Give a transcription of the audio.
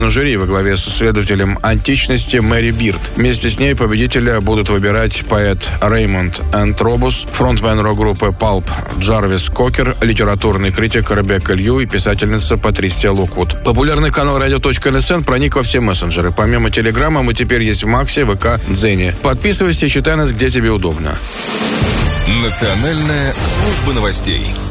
жюри во главе с исследователем античности Мэри Бирд. Вместе с ней победителя будут выбирать поэт Реймонд Энтробус, фронтмен рок-группы Палп Джарвис Кокер, литературный критик Ребекка Лью и писательница Патрисия Локвуд. Популярный канал Radio.NSN проник во все мессенджеры. Помимо Телеграма мы теперь есть в Максе, ВК, Дзене. Подписывайся и читай нас, где тебе удобно. Национальная служба новостей.